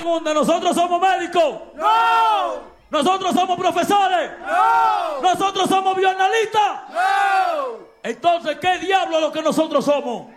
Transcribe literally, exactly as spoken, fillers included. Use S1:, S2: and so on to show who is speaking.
S1: donde nosotros somos médicos.
S2: ¡No!
S1: Nosotros somos profesores.
S2: ¡No!
S1: Nosotros somos bioanalistas.
S2: ¡No!
S1: Entonces, ¿qué diablo es lo que nosotros somos?